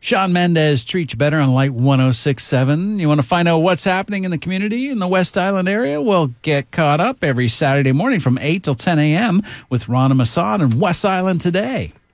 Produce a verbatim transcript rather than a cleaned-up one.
Shawn Mendes treats you better on Light one oh six point seven. You want to find out what's happening in the community in the West Island area? Well, get caught up every Saturday morning from eight till ten a.m. with Rana Masad and West Island Today.